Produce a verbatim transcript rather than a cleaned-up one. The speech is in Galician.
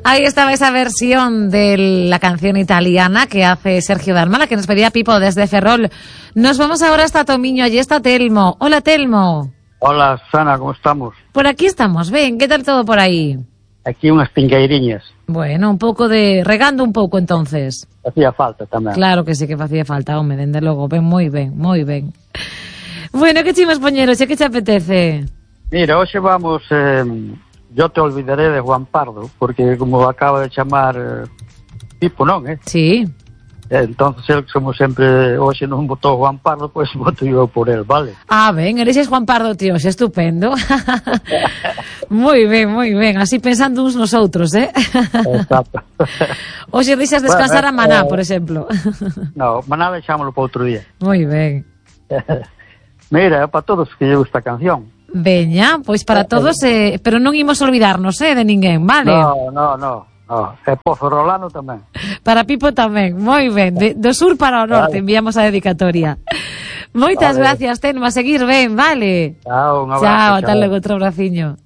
Ahí estaba esa versión de la canción italiana que hace Sergio Dalma, que nos pedía Pipo desde Ferrol. Nos vamos ahora hasta Tomiño, allí está Telmo. Hola, Telmo. Hola, Sana, ¿cómo estamos? Por aquí estamos, ven, ¿qué tal todo por ahí? Aquí unas pingueiriñas. Bueno, un pouco de... regando un pouco, entonces. Hacía falta tamén. Claro que sí que facía falta, home, dende logo. Ben, moi ben, moi ben. Bueno, que chimos poñeros, e que che apetece? Mira, hoxe vamos... Eh, yo te olvidaré de Juan Pardo, porque como acaba de chamar eh, Pipo, non, eh? Sí. Entonces, el, como sempre hoxe non votou Juan Pardo, pois pues, voto eu por el, vale? Ah, ben, eres Juan Pardo, tío, é estupendo. Moi ben, moi ben, así pensando uns nos outros, eh? Exacto. Hoxe deixas descansar bueno, a Maná, eh, por exemplo. No, Maná deixámoslo para outro día. Moi ben. Mira, é para todos que lle gusta a canción. Veña, pois para todos, eh, pero non imos olvidarnos, eh, de ninguén, vale? No, no, no. Oh, e Pozo Rolano tamén. Para Pipo tamén, moi ben. De, do sur para o norte vale. Enviamos a dedicatoria. Moitas vale. Gracias, Telmo, a seguir ben, vale? Chao, un abrazo. Chao, ata logo, outro abraciño.